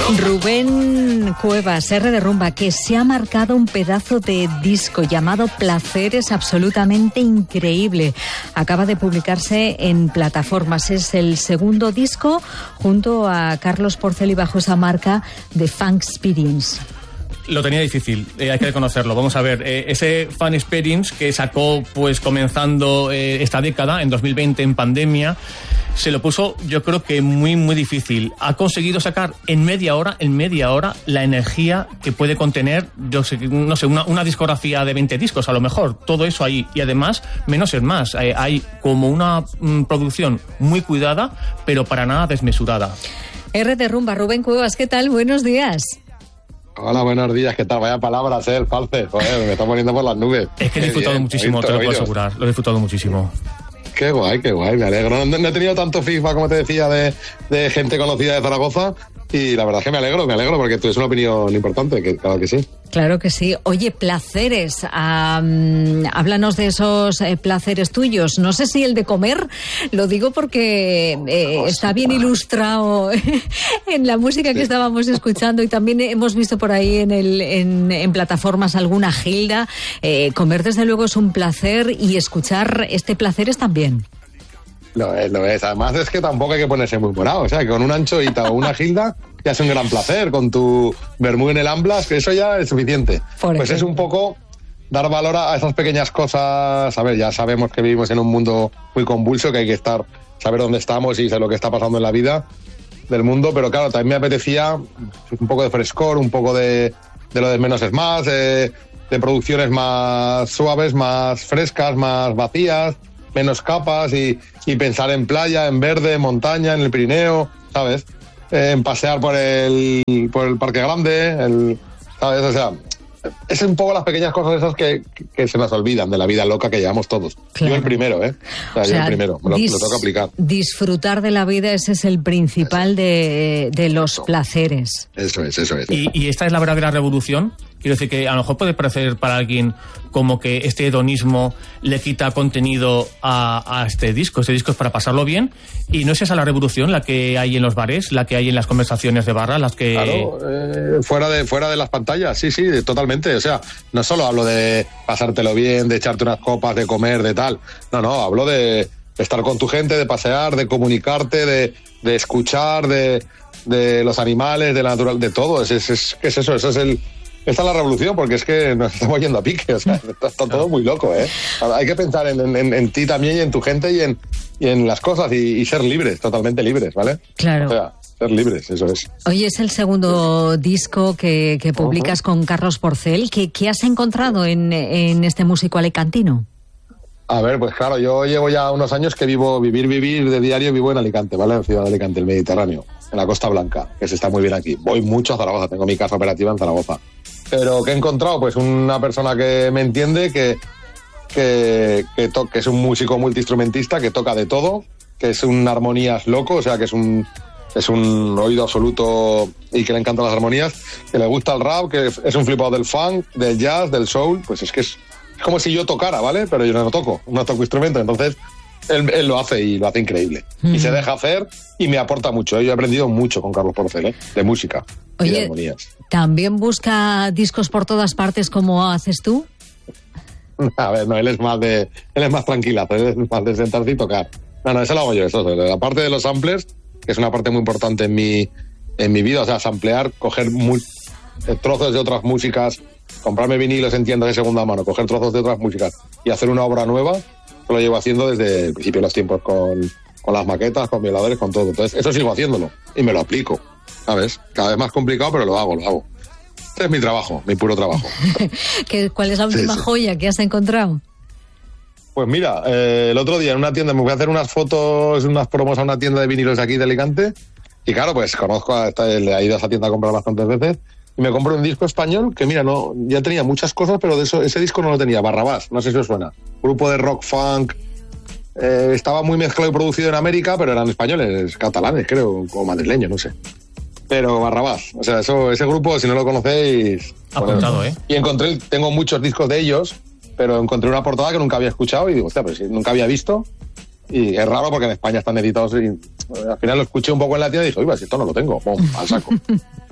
Rubén Cuevas, R de Rumba, que se ha marcado un pedazo de disco llamado Placeres, absolutamente increíble. Acaba de publicarse en plataformas. Es el segundo disco junto a Carlos Porcel y bajo esa marca de Funk Experience. Lo tenía difícil, hay que reconocerlo. Vamos a ver, ese Fun Experience que sacó pues comenzando esta década, en 2020 en pandemia, se lo puso yo creo que muy muy difícil. Ha conseguido sacar en media hora la energía que puede contener, una discografía de 20 discos a lo mejor, todo eso ahí. Y además, menos es más, hay como una producción muy cuidada, pero para nada desmesurada. R de Rumba, Rubén Cuevas, ¿qué tal? Buenos días. Hola, buenos días, ¿qué tal? Vaya palabras, el false, joder, me está poniendo por las nubes. Es que he disfrutado muchísimo, te lo puedo asegurar, lo he disfrutado muchísimo. Qué guay, me alegro. No he tenido tanto feedback, como te decía, de gente conocida de Zaragoza, y la verdad es que me alegro, porque tú es una opinión importante, que claro que sí. Claro que sí. Oye, placeres, háblanos de esos placeres tuyos. No sé si el de comer, lo digo porque está bien ilustrado en la música que estábamos escuchando, y también hemos visto por ahí en plataformas alguna gilda. Comer desde luego es un placer, y escuchar este Placeres también. Lo es. Además es que tampoco hay que ponerse muy morado. O sea, que con una anchoita o una gilda ya es un gran placer. Con tu vermú en el Amblas, que eso ya es suficiente. Pues es un poco dar valor a esas pequeñas cosas. A ver, ya sabemos que vivimos en un mundo muy convulso, que hay que saber dónde estamos y saber lo que está pasando en la vida del mundo. Pero claro, también me apetecía un poco de frescor, un poco de lo de menos es más, de producciones más suaves, más frescas, más vacías, menos capas, y pensar en playa, en verde, en montaña, en el Pirineo, ¿sabes? En pasear por el Parque Grande, ¿sabes? O sea, es un poco las pequeñas cosas esas que se nos olvidan de la vida loca que llevamos todos. Claro. Yo el primero, yo el primero, lo tengo que aplicar. Disfrutar de la vida, ese es el principal de los placeres. Eso es. ¿Y esta es la verdadera revolución? Quiero decir que a lo mejor puede parecer para alguien como que este hedonismo le quita contenido a este disco. Este disco es para pasarlo bien, y no es esa la revolución la que hay en los bares, la que hay en las conversaciones de barra, las que... Claro, fuera de las pantallas, sí, totalmente. O sea, no solo hablo de pasártelo bien, de echarte unas copas, de comer, de tal. No, hablo de estar con tu gente, de pasear, de comunicarte, de escuchar, de los animales, de la naturaleza, de todo. ¿Qué es eso? Esta es la revolución, porque es que nos estamos yendo a pique, o sea, está todo muy loco, Hay que pensar en ti también, y en tu gente, y en las cosas, y ser libres, totalmente libres, ¿vale? Claro. O sea, ser libres, eso es. Oye, es el segundo disco que publicas con Carlos Porcel. ¿Qué has encontrado en este músico alicantino? A ver, pues claro, yo llevo ya unos años que vivir de diario, vivo en Alicante, ¿vale? En Ciudad de Alicante, el Mediterráneo, en la Costa Blanca, que se está muy bien aquí. Voy mucho a Zaragoza, tengo mi casa operativa en Zaragoza. Pero ¿qué he encontrado? Pues una persona que me entiende, que es un músico multiinstrumentista, que toca de todo, que es un armonías loco, o sea, que es un oído absoluto y que le encantan las armonías, que le gusta el rap, que es un flipado del funk, del jazz, del soul. Pues es que es como si yo tocara, ¿vale? Pero yo no toco instrumento, entonces él lo hace, y lo hace increíble. Y se deja hacer, y me aporta mucho. Yo he aprendido mucho con Carlos Porcel, de música. Oye, y de armonías. ¿También busca discos por todas partes como haces tú? A ver, no, él es más tranquilazo, él es más de sentarse y tocar. No, eso lo hago yo, eso. La parte de los samplers, que es una parte muy importante en mi vida, o sea, samplear, coger trozos de otras músicas, comprarme vinilos en tiendas de segunda mano, coger trozos de otras músicas y hacer una obra nueva. Lo llevo haciendo desde el principio de los tiempos, con las maquetas, con violadores, con todo. Entonces, eso sigo haciéndolo y me lo aplico, ¿sabes? Cada vez más complicado, pero lo hago. Este es mi trabajo, mi puro trabajo. ¿Cuál es la última joya que has encontrado? Pues mira, el otro día en una tienda me voy a hacer unas fotos, unas promos a una tienda de vinilos aquí de Alicante, y claro, pues conozco, he ido a esa tienda a comprar bastantes veces, y me compré un disco español que, mira, ya tenía muchas cosas, pero ese disco no lo tenía. Barrabás, no sé si os suena. Grupo de rock funk. Estaba muy mezclado y producido en América, pero eran españoles, catalanes, creo, o madrileños, no sé. Pero Barrabás, o sea, ese grupo, si no lo conocéis... Apuntado, Y tengo muchos discos de ellos, pero encontré una portada que nunca había escuchado, y digo, hostia, pero si nunca había visto. Y es raro porque en España están editados, y al final lo escuché un poco en la tienda y dije, oye, si esto no lo tengo, al saco.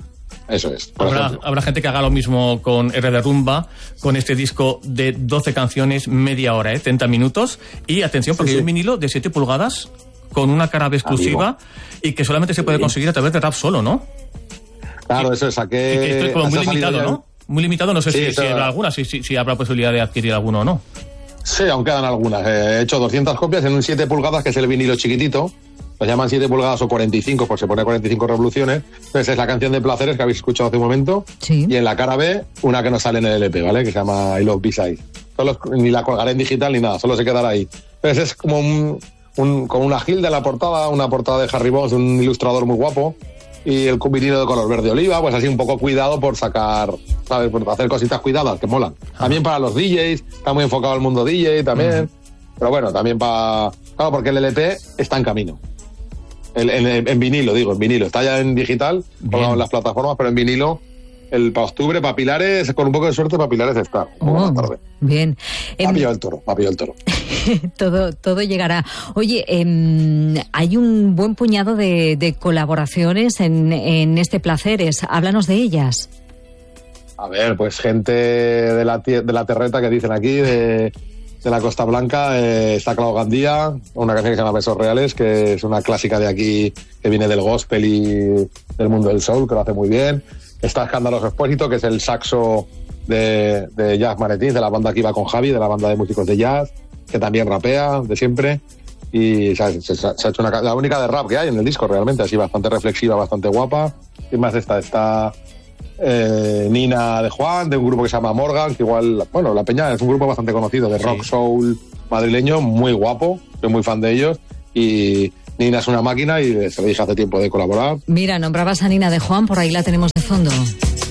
Eso es. Habrá gente que haga lo mismo con R de Rumba, con este disco de 12 canciones, media hora, 30 minutos. Y atención, porque hay un vinilo de 7 pulgadas con una cara B exclusiva y que solamente se puede conseguir a través de Rap Solo, ¿no? Claro, eso es. Esto es como muy limitado, ¿no? Muy limitado, no sé si habrá alguna, si habrá posibilidad de adquirir alguno o no. Sí, aún quedan algunas. He hecho 200 copias en un 7 pulgadas, que es el vinilo chiquitito. Lo llaman 7 pulgadas o 45, pues se pone 45 revoluciones. Entonces es la canción de Placeres que habéis escuchado hace un momento. Sí. Y en la cara B, una que no sale en el LP, ¿vale? Que se llama I Love B-Side. Ni la colgaré en digital ni nada, solo se quedará ahí. Entonces es como como una Gilda en la portada, una portada de Harry Bosch, de un ilustrador muy guapo. Y el vinilo de color verde oliva, pues así un poco cuidado por sacar, ¿sabes? Por hacer cositas cuidadas que molan. También para los DJs, está muy enfocado al mundo DJ también. Pero bueno, también para... Claro, porque el LP está en camino. En vinilo, en vinilo. Está ya en digital, en las plataformas, pero en vinilo, para octubre, para Pilares, con un poco de suerte, para Pilares está. Más tarde. Bien. Va a pillar el toro. todo llegará. Oye, hay un buen puñado de colaboraciones en este Placeres. Háblanos de ellas. A ver, pues gente de la terreta que dicen aquí, de la Costa Blanca, está Clau Gandía, una canción que se llama Besos Reales, que es una clásica de aquí, que viene del gospel y del mundo del soul, que lo hace muy bien. Está Escandaloso Expósito, que es el saxo de Jazz Manetín, de la banda que iba con Javi, de la banda de músicos de jazz, que también rapea de siempre. Y se ha hecho la única de rap que hay en el disco, realmente, así bastante reflexiva, bastante guapa. Y más está Nina de Juan, de un grupo que se llama Morgan, que igual, bueno, La Peña es un grupo bastante conocido de rock soul madrileño, muy guapo, soy muy fan de ellos, y Nina es una máquina y se le dije hace tiempo de colaborar. Mira, nombrabas a Nina de Juan, por ahí la tenemos de fondo.